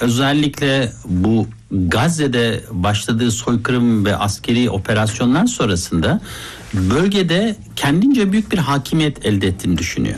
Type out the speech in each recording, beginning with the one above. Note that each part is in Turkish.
özellikle bu Gazze'de başladığı soykırım ve askeri operasyonlar sonrasında bölgede kendince büyük bir hakimiyet elde ettiğini düşünüyor.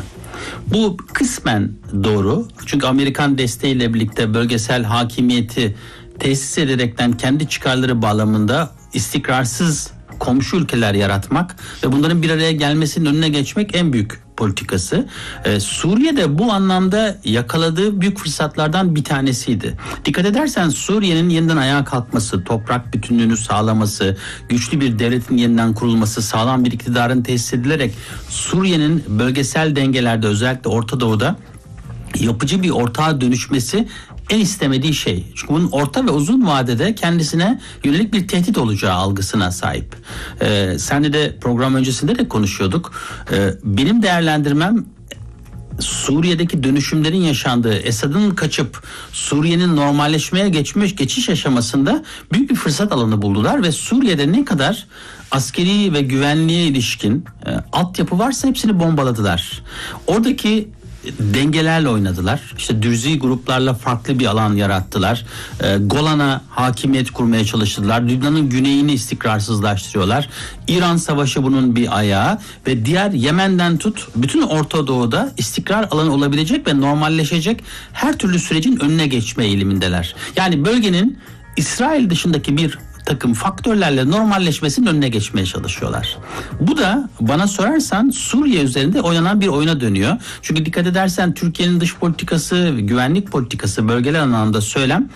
Bu kısmen doğru. Çünkü Amerikan desteğiyle birlikte bölgesel hakimiyeti tesis ederekten kendi çıkarları bağlamında istikrarsız komşu ülkeler yaratmak ve bunların bir araya gelmesinin önüne geçmek en büyük politikası. Suriye'de bu anlamda yakaladığı büyük fırsatlardan bir tanesiydi. Dikkat edersen Suriye'nin yeniden ayağa kalkması, toprak bütünlüğünü sağlaması, güçlü bir devletin yeniden kurulması, sağlam bir iktidarın tesis edilerek Suriye'nin bölgesel dengelerde, özellikle Orta Doğu'da yapıcı bir ortağa dönüşmesi en istemediği şey. Çünkü bunun orta ve uzun vadede kendisine yönelik bir tehdit olacağı algısına sahip. Seninle de program öncesinde de konuşuyorduk. Benim değerlendirmem, Suriye'deki dönüşümlerin yaşandığı, Esad'ın kaçıp Suriye'nin normalleşmeye geçiş aşamasında büyük bir fırsat alanı buldular ve Suriye'de ne kadar askeri ve güvenliğe ilişkin altyapı varsa hepsini bombaladılar. Oradaki dengelerle oynadılar. İşte Dürzi gruplarla farklı bir alan yarattılar. Golan'a hakimiyet kurmaya çalıştılar. Lübnan'ın güneyini istikrarsızlaştırıyorlar. İran Savaşı bunun bir ayağı ve diğer Yemen'den tut bütün Orta Doğu'da istikrar alanı olabilecek ve normalleşecek her türlü sürecin önüne geçme eğilimindeler. Yani bölgenin İsrail dışındaki bir takım faktörlerle normalleşmesinin önüne geçmeye çalışıyorlar. Bu da bana sorarsan Suriye üzerinde oynanan bir oyuna dönüyor. Çünkü dikkat edersen Türkiye'nin dış politikası, güvenlik politikası, bölgeler anlamında söylem,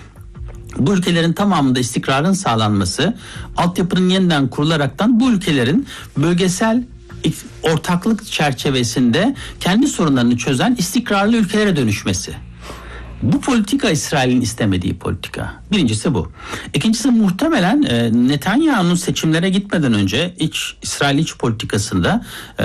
bu ülkelerin tamamında istikrarın sağlanması, altyapının yeniden kurularaktan bu ülkelerin bölgesel ortaklık çerçevesinde kendi sorunlarını çözen istikrarlı ülkelere dönüşmesi. Bu politika İsrail'in istemediği politika. Birincisi bu. İkincisi muhtemelen Netanyahu'nun seçimlere gitmeden önce İsrail iç politikasında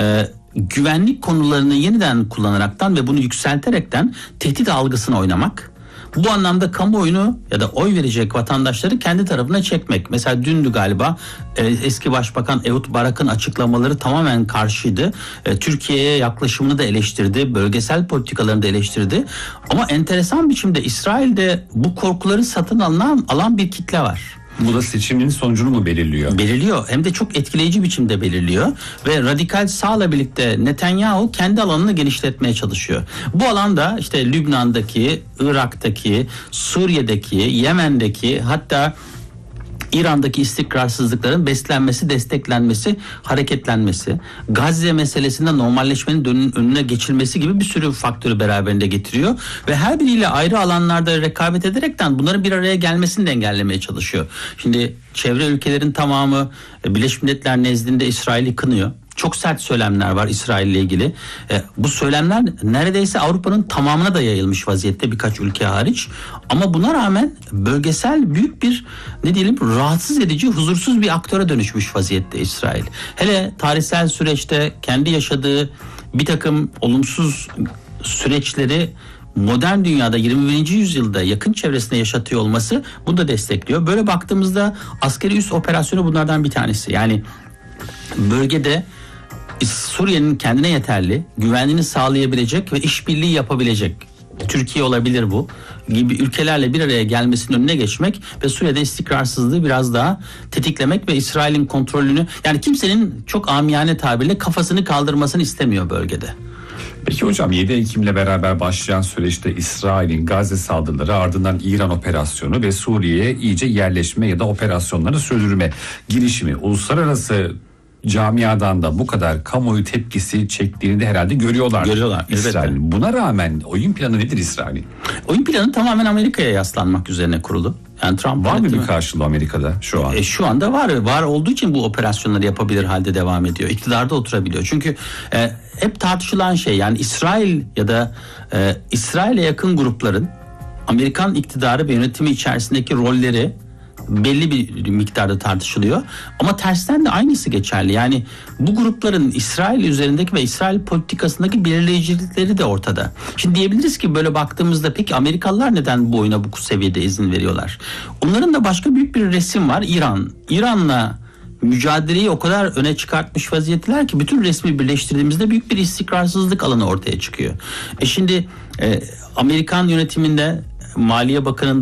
güvenlik konularını yeniden kullanaraktan ve bunu yükselterekten tehdit algısını oynamak. Bu anlamda kamuoyunu ya da oy verecek vatandaşları kendi tarafına çekmek. Mesela dündü galiba eski Başbakan Ehud Barak'ın açıklamaları tamamen karşıydı. Türkiye'ye yaklaşımını da eleştirdi. Bölgesel politikalarını da eleştirdi. Ama enteresan biçimde İsrail'de bu korkuları satın alan bir kitle var. Bu da seçimin sonucunu mu belirliyor? Belirliyor. Hem de çok etkileyici biçimde belirliyor. Ve radikal sağla birlikte Netanyahu kendi alanını genişletmeye çalışıyor. Bu alanda işte Lübnan'daki, Irak'taki, Suriye'deki, Yemen'deki, hatta İran'daki istikrarsızlıkların beslenmesi, desteklenmesi, hareketlenmesi, Gazze meselesinde normalleşmenin önüne geçilmesi gibi bir sürü faktörü beraberinde getiriyor ve her biriyle ayrı alanlarda rekabet ederekten bunların bir araya gelmesini de engellemeye çalışıyor. Şimdi çevre ülkelerin tamamı Birleşmiş Milletler nezdinde İsrail'i kınıyor. Çok sert söylemler var İsrail ile ilgili. Bu söylemler neredeyse Avrupa'nın tamamına da yayılmış vaziyette, birkaç ülke hariç. Ama buna rağmen bölgesel büyük bir rahatsız edici, huzursuz bir aktöre dönüşmüş vaziyette İsrail. Hele tarihsel süreçte kendi yaşadığı bir takım olumsuz süreçleri modern dünyada 21. yüzyılda yakın çevresinde yaşatıyor olması bunu da destekliyor. Böyle baktığımızda askeri üs operasyonu bunlardan bir tanesi. Yani bölgede Suriye'nin kendine yeterli, güvenliğini sağlayabilecek ve işbirliği yapabilecek, Türkiye olabilir bu gibi ülkelerle bir araya gelmesinin önüne geçmek ve Suriye'de istikrarsızlığı biraz daha tetiklemek ve İsrail'in kontrolünü, yani kimsenin çok amiyane tabirle kafasını kaldırmasını istemiyor bölgede. Peki hocam, 7 Ekim'le beraber başlayan süreçte İsrail'in Gazze saldırıları, ardından İran operasyonu ve Suriye'ye iyice yerleşme ya da operasyonları sürdürme girişimi uluslararası camiadan da bu kadar kamuoyu tepkisi çektiğini de herhalde görüyorlar. İsrail'in. Buna rağmen oyun planı nedir İsrail'in? Oyun planı tamamen Amerika'ya yaslanmak üzerine kurulu. Yani Trump var mı bir karşılığı Amerika'da şu an? Şu anda var. Var olduğu için bu operasyonları yapabilir halde devam ediyor. İktidarda oturabiliyor. Çünkü hep tartışılan şey, yani İsrail ya da İsrail'e yakın grupların Amerikan iktidarı ve yönetimi içerisindeki rolleri belli bir miktarda tartışılıyor. Ama tersten de aynısı geçerli. Yani bu grupların İsrail üzerindeki ve İsrail politikasındaki belirleyicilikleri de ortada. Şimdi diyebiliriz ki böyle baktığımızda peki Amerikalılar neden bu oyuna bu seviyede izin veriyorlar? Onların da başka büyük bir resim var. İran'la mücadeleyi o kadar öne çıkartmış vaziyetteler ki bütün resmi birleştirdiğimizde büyük bir istikrarsızlık alanı ortaya çıkıyor. Şimdi Amerikan yönetiminde Maliye Bakanı'nın